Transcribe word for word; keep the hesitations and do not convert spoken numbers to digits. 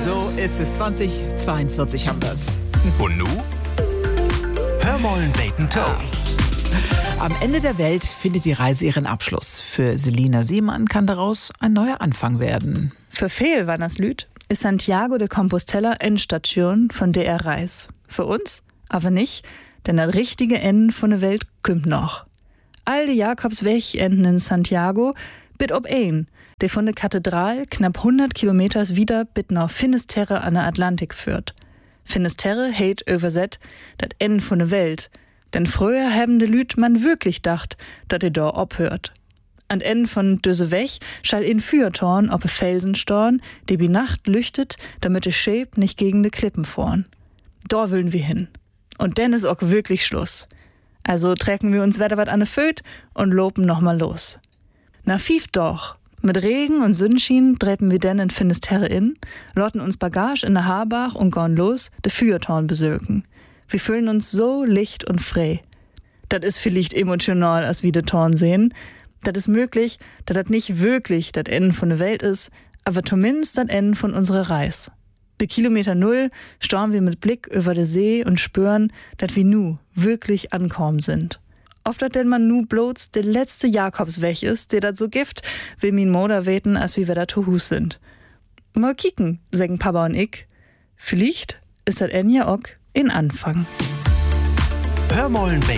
So ist es. zwanzig zweiundvierzig haben wir es. Und nu? Hör mollen beten Ton. Am Ende der Welt findet die Reise ihren Abschluss. Für Selina Seemann kann daraus ein neuer Anfang werden. Für viel war das Lüd ist Santiago de Compostela Endstation von der Reis. Für uns aber nicht, denn das richtige Ende von der Welt kommt noch. All die Jakobsweg enden in Santiago, bit ob ein, der von der Kathedral knapp hundert Kilometers wieder bit nach Finisterre an der Atlantik führt. Finisterre heit überset dat Ende von der Welt, denn früher haben de Lüd man wirklich dacht, dat er da obhört. An Ende von düse Weg schall in Fürtorn ob e Felsenstorn, der bi Nacht lüchtet, damit de Schäb nicht gegen de Klippen vorn. Da willen wir hin. Und denn ist auch wirklich Schluss. Also trecken wir uns wieder wat an de Föt und lopen noch mal los. Na fief doch. Mit Regen und Sonnenschein treppen wir denn in Finisterre in, lotten uns Bagage in der Haarbach und gorn los, de Fürtorn besöken. Wir fühlen uns so licht und frei. Das ist vielleicht emotional, als wir de Torn sehen. Das ist möglich, dass das nicht wirklich das Ende von der Welt ist, aber zumindest das Ende von unserer Reise. Bei Kilometer Null staunen wir mit Blick über den See und spüren, dass wir nu wirklich ankommen sind. Oft dat denn man nu bloß der letzte Jakobsweg ist, der dat so gift, will min Moder weten, als wie wir da zu Hus sind. Mal kicken, sagen Papa und ich. Vielleicht ist das Ende ja auch in Anfang. Hör mollen